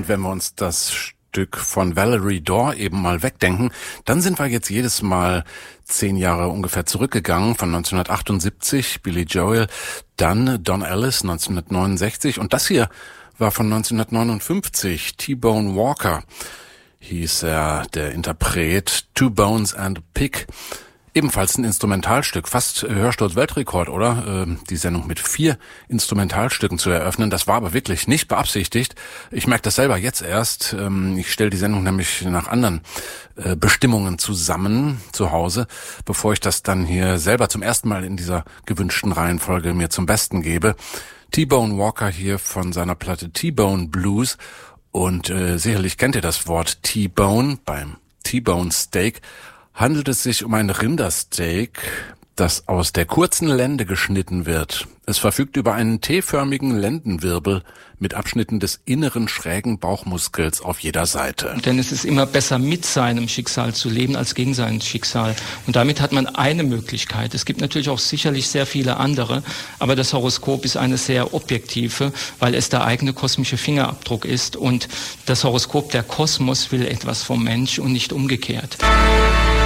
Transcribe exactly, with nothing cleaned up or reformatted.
Und wenn wir uns das Stück von Valerie Dorr eben mal wegdenken, dann sind wir jetzt jedes Mal zehn Jahre ungefähr zurückgegangen, von neunzehnhundertachtundsiebzig, Billy Joel, dann Don Ellis neunzehnhundertneunundsechzig und das hier war von neunzehnhundertneunundfünfzig, T-Bone Walker hieß er, der Interpret, Two Bones and a Pig. Ebenfalls ein Instrumentalstück, fast Hörsturz-Weltrekord, oder? Ähm, die Sendung mit vier Instrumentalstücken zu eröffnen. Das war aber wirklich nicht beabsichtigt. Ich merke das selber jetzt erst. Ähm, ich stelle die Sendung nämlich nach anderen äh, Bestimmungen zusammen zu Hause, bevor ich das dann hier selber zum ersten Mal in dieser gewünschten Reihenfolge mir zum Besten gebe. T-Bone Walker hier von seiner Platte T-Bone Blues. Und äh, sicherlich kennt ihr das Wort T-Bone beim T-Bone Steak. Handelt es sich um ein Rindersteak, das aus der kurzen Lende geschnitten wird. Es verfügt über einen T-förmigen Lendenwirbel mit Abschnitten des inneren schrägen Bauchmuskels auf jeder Seite. Denn es ist immer besser, mit seinem Schicksal zu leben, als gegen sein Schicksal. Und damit hat man eine Möglichkeit. Es gibt natürlich auch sicherlich sehr viele andere, aber das Horoskop ist eine sehr objektive, weil es der eigene kosmische Fingerabdruck ist. Und das Horoskop, der Kosmos, will etwas vom Mensch und nicht umgekehrt.